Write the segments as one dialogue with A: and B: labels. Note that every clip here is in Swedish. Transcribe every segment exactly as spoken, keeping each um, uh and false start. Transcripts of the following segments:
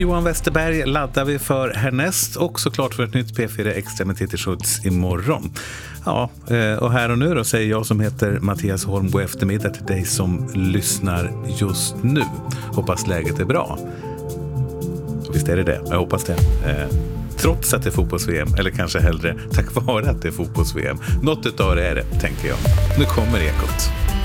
A: Johan Westerberg laddar vi för härnäst och såklart för ett nytt P fyra Extra med Titti Schultz imorgon. Ja, och här och nu då säger jag som heter Mattias Holm, god eftermiddag till dig som lyssnar just nu. Hoppas läget är bra. Visst är det det, jag hoppas det. Trots att det är fotbolls-V M, eller kanske hellre tack vare att det är fotbolls-V M. Något utav det är det, tänker jag. Nu kommer Ekot.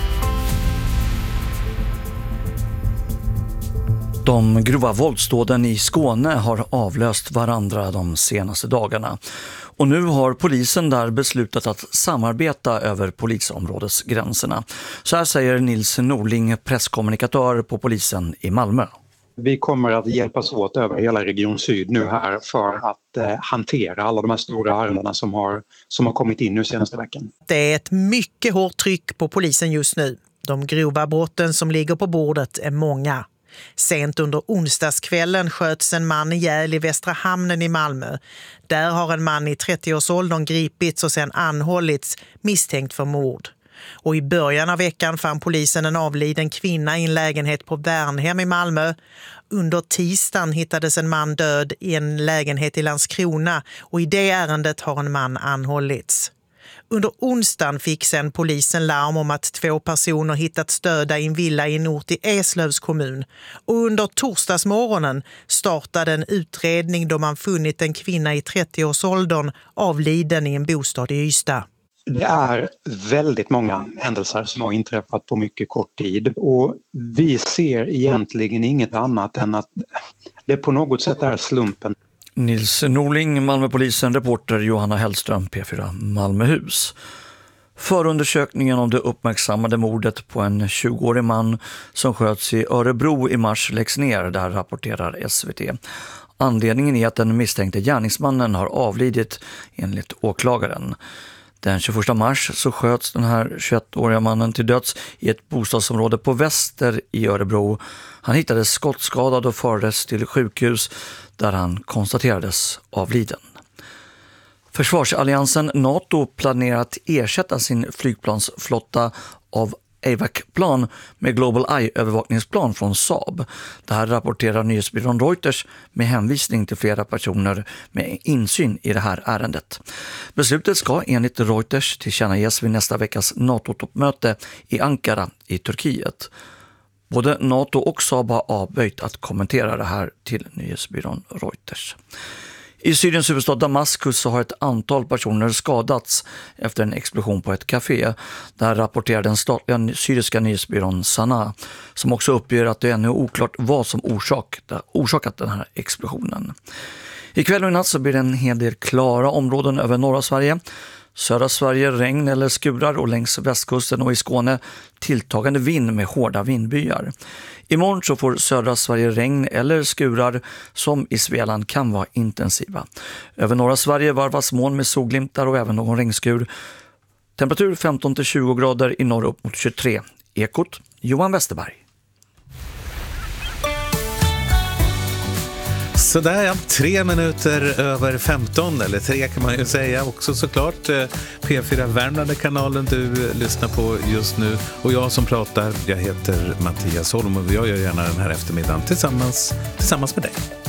B: De grova våldsdåden i Skåne har avlöst varandra de senaste dagarna. Och nu har polisen där beslutat att samarbeta över polisområdesgränserna. Så här säger Nils Norling, presskommunikatör på polisen i Malmö.
C: Vi kommer att hjälpas åt över hela Region Syd nu här för att eh, hantera alla de här stora ärendena som har, som har kommit in nu senaste veckan.
D: Det är ett mycket hårt tryck på polisen just nu. De grova brotten som ligger på bordet är många. Sent under onsdagskvällen sköts en man ihjäl i Västra Hamnen i Malmö. Där har en man i trettioårsåldern gripits och sen anhållits misstänkt för mord. Och i början av veckan fann polisen en avliden kvinna i en lägenhet på Värnhem i Malmö. Under tisdagen hittades en man död i en lägenhet i Landskrona och i det ärendet har en man anhållits. Under onsdagen fick sen polisen larm om att två personer hittats döda i en villa i en ort i Eslövs kommun. Och under torsdagsmorgonen startade en utredning då man funnit en kvinna i trettioårsåldern avliden i en bostad i Ystad.
C: Det är väldigt många händelser som har inträffat på mycket kort tid och vi ser egentligen inget annat än att det på något sätt är slumpen.
B: Nils Norling, Malmöpolisen, reporter Johanna Hellström, P fyra Malmöhus. Förundersökningen om det uppmärksammade mordet på en tjugoårig man som sköts i Örebro i mars läggs ner, där rapporterar S V T. Anledningen är att den misstänkte gärningsmannen har avlidit enligt åklagaren. Den tjugoförsta mars så sköts den här tjugoettåriga mannen till döds i ett bostadsområde på Väster i Örebro. Han hittades skottskadad och fördes till sjukhus där han konstaterades avliden. Försvarsalliansen NATO planerar att ersätta sin flygplansflotta av A V A C-plan med Global Eye-övervakningsplan från Saab. Det här rapporterar nyhetsbyrån Reuters med hänvisning till flera personer med insyn i det här ärendet. Beslutet ska enligt Reuters tillkännages vid nästa veckas NATO-toppmöte i Ankara i Turkiet. Både NATO och Saab har avböjt att kommentera det här till nyhetsbyrån Reuters. I Syriens huvudstad Damaskus så har ett antal personer skadats efter en explosion på ett café. Där rapporterar den statliga syriska nyhetsbyrån Sana, som också uppger att det ännu är oklart vad som orsakat, orsakat den här explosionen. Ikväll och i natt så blir det en hel del klara områden över norra Sverige. Södra Sverige regn eller skurar och längs västkusten och i Skåne tilltagande vind med hårda vindbyar. Imorgon så får södra Sverige regn eller skurar som i Svealand kan vara intensiva. Över norra Sverige varvas moln med solglimtar och även någon regnskur. Temperatur femton till tjugo grader, i norr upp mot tjugotre. Ekot, Johan Westerberg.
A: Så där ja, tre minuter över femton, eller tre kan man ju säga också såklart. P fyra Värmland-kanalen du lyssnar på just nu. Och jag som pratar, jag heter Mattias Holm och jag gör gärna den här eftermiddagen tillsammans, tillsammans med dig.